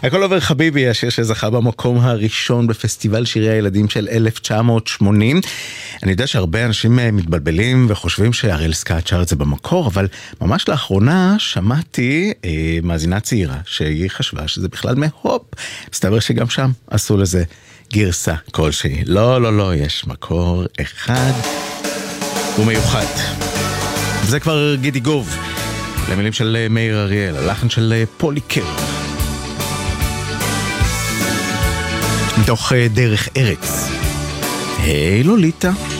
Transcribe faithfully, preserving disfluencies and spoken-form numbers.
הכל עובר חביבי, השיר שזכה במקום הראשון בפסטיבל שירי הילדים של אלף תשע מאות שמונים. אני יודע שהרבה אנשים מתבלבלים וחושבים שהראל סקאט שר את זה במקור, אבל ממש לאחרונה שמעתי אה, מאזינה צעירה שהיא חשבה שזה בכלל מהופ. מסתבר שגם שם עשו לזה גרסה כלשהי. לא, לא, לא, יש מקור אחד ומיוחד. זה כבר גידי גוב, למילים של מאיר אריאל, הלחן של פוליקר. מתוך דרך ארץ. היי לוליטה.